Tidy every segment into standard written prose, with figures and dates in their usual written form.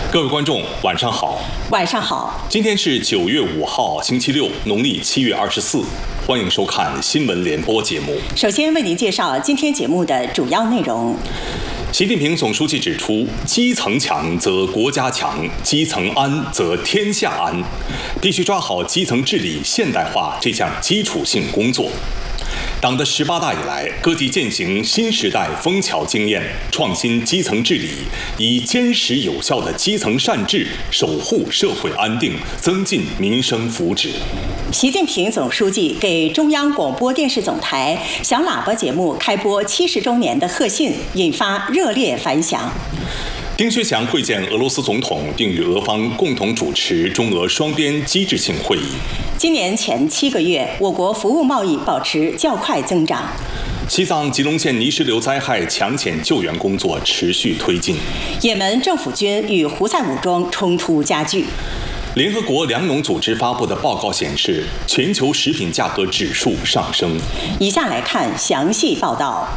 各位观众，晚上好。 晚上好。 今天是9月5号，星期六，农历7月24。欢迎收看新闻联播节目。 首先为您介绍今天节目的主要内容。 习近平总书记指出，基层强则国家强，基层安则天下安，必须抓好基层治理现代化这项基础性工作。党的18大以来，各地践行新时代枫桥经验，创新基层治理，以坚实有效的基层善治守护社会安定，增进民生福祉。 习近平总书记给中央广播电视总台响喇叭节目开播70周年的贺信，引发热烈反响。 丁薛祥会见俄罗斯总统，并与俄方共同主持中俄双边机制性会议。 今年前7个月，我国服务贸易保持较快增长。 西藏吉隆县泥石流灾害抢险救援工作持续推进。 也门政府军与胡塞武装冲突加剧。 联合国粮农组织发布的报告显示，全球食品价格指数上升。 以下来看详细报道。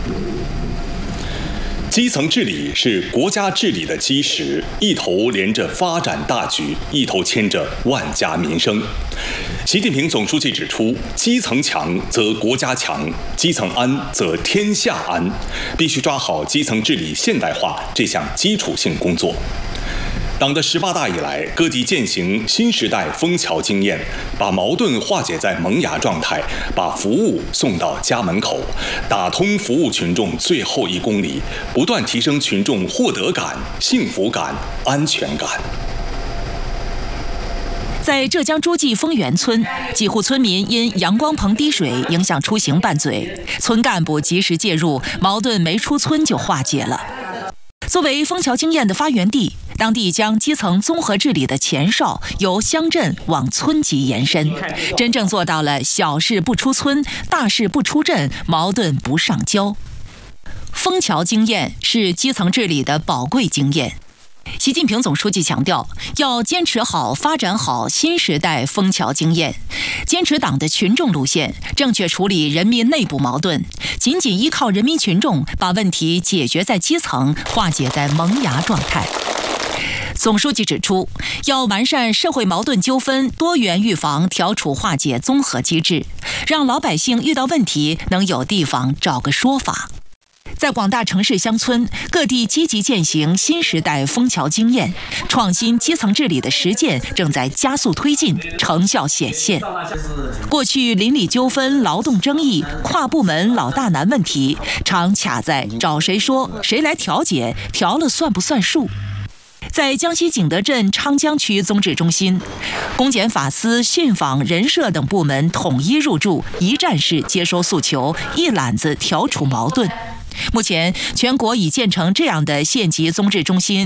基层治理是国家治理的基石，一头连着发展大局，一头牵着万家民生。习近平总书记指出，基层强则国家强，基层安则天下安，必须抓好基层治理现代化这项基础性工作。党的18大以来，各地践行新时代枫桥经验，把矛盾化解在萌芽状态，把服务送到家门口，打通服务群众最后1公里，不断提升群众获得感、幸福感、安全感。 在浙江诸暨丰源村，几户村民因阳光棚滴水影响出行拌嘴，村干部及时介入，矛盾没出村就化解了。作为枫桥经验的发源地，当地将基层综合治理的前哨由乡镇往村级延伸，真正做到了小事不出村，大事不出镇，矛盾不上交。枫桥经验是基层治理的宝贵经验。习近平总书记强调，要坚持好、发展好新时代枫桥经验，坚持党的群众路线，正确处理人民内部矛盾，紧紧依靠人民群众，把问题解决在基层，化解在萌芽状态。总书记指出，要完善社会矛盾纠纷多元预防调处化解综合机制，让老百姓遇到问题能有地方找个说法。在广大城市乡村，各地积极践行新时代枫桥经验，创新基层治理的实践正在加速推进，成效显现。过去邻里纠纷、劳动争议、跨部门老大难问题，常卡在找谁说、谁来调解、调了算不算数。在江西景德镇昌江区综治中心，公检法司、信访、人社等部门统一入驻，一站式接收诉求，一揽子调处矛盾。目前，全国已建成这样的县级综治中心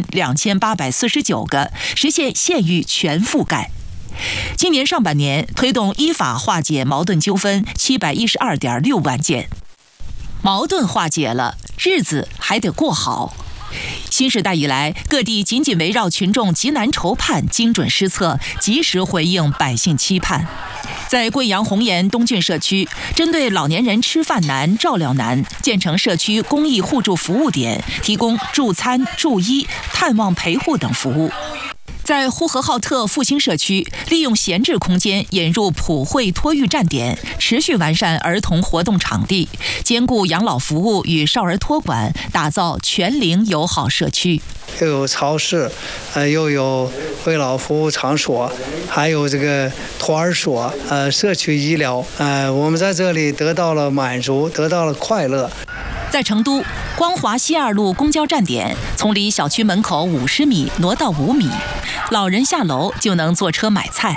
2849个，实现县域全覆盖。今年上半年，推动依法化解矛盾纠纷712.6万件。矛盾化解了，日子还得过好。新时代以来，各地紧紧围绕群众急难愁盼，精准施策，及时回应百姓期盼。在贵阳红岩东郡社区，针对老年人吃饭难、照料难，建成社区公益互助服务点，提供助餐、助医、探望陪护等服务。在呼和浩特复兴社区，利用闲置空间引入普惠托育站点，持续完善儿童活动场地，兼顾养老服务与少儿托管，打造全龄友好社区。 又有超市，又有为老服务场所，还有这个托儿所，社区医疗，我们在这里得到了满足，得到了快乐。 在成都，光华西2路公交站点从离小区门口50米挪到5米，老人下楼就能坐车买菜。